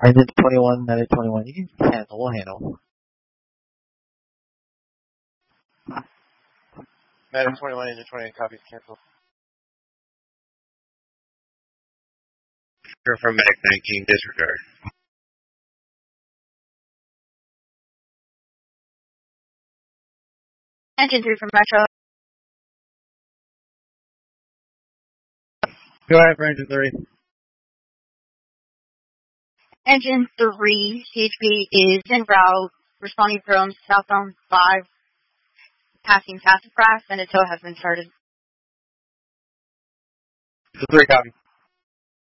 Engine 21, United 21. You can handle, we'll handle. United 21, Engine 28, copies, cancel. From Mag 19, disregard. Engine 3 from Metro. Go ahead for Engine 3. Engine 3, CHP is en route, responding from southbound 5, passing Sassafras, and a tow has been started. 3 copy.